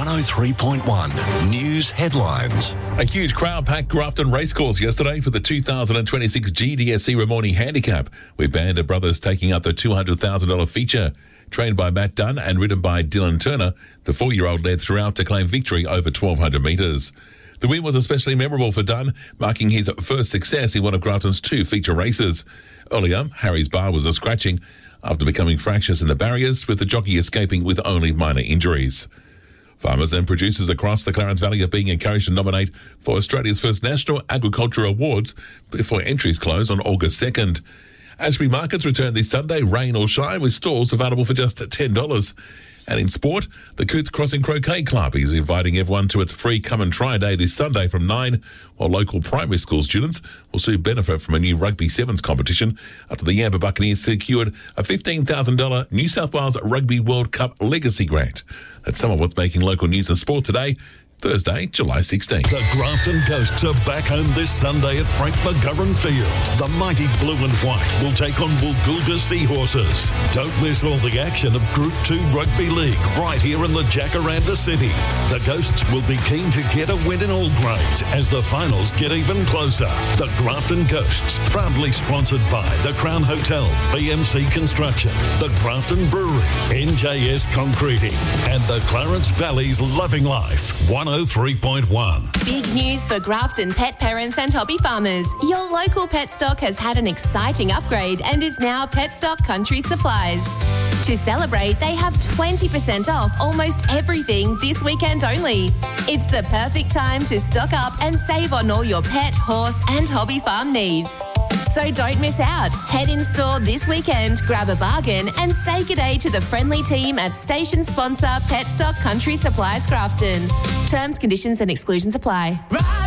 103.1 News Headlines. A huge crowd packed Grafton Racecourse yesterday for the 2026 GDSC Ramornie Handicap, with Band of Brothers taking up the $200,000 feature. Trained by Matt Dunn and ridden by Dylan Turner, the 4-year-old led throughout to claim victory over 1,200 metres. The win was especially memorable for Dunn, marking his first success in one of Grafton's 2 feature races. Earlier, Harry's bar was a scratching after becoming fractious in the barriers, with the jockey escaping with only minor injuries. Farmers and producers across the Clarence Valley are being encouraged to nominate for Australia's first National Agriculture Awards before entries close on August 2nd. Ashbury markets return this Sunday, rain or shine, with stalls available for just $10. And in sport, the Coots Crossing Croquet Club is inviting everyone to its free Come and Try Day this Sunday from 9, while local primary school students will soon benefit from a new Rugby Sevens competition after the Yamba Buccaneers secured a $15,000 New South Wales Rugby World Cup Legacy Grant. That's some of what's making local news and sport today, Thursday, July 16th. The Grafton Ghosts are back home this Sunday at Frank McGurran Field. The mighty blue and white will take on Woolgoolga Seahorses. Don't miss all the action of Group 2 Rugby League right here in the Jacaranda City. The Ghosts will be keen to get a win in all grades as the finals get even closer. The Grafton Ghosts, proudly sponsored by the Crown Hotel, BMC Construction, the Grafton Brewery, NJS Concreting, and the Clarence Valley's Loving Life. 103.1. Big news for Grafton pet parents and hobby farmers. Your local pet stock has had an exciting upgrade and is now Petstock Country Supplies. To celebrate, they have 20% off almost everything this weekend only. It's the perfect time to stock up and save on all your pet, horse and hobby farm needs. So don't miss out. Head in store this weekend, grab a bargain and say good day to the friendly team at station sponsor Petstock Country Supplies Grafton. Terms, conditions and exclusions apply.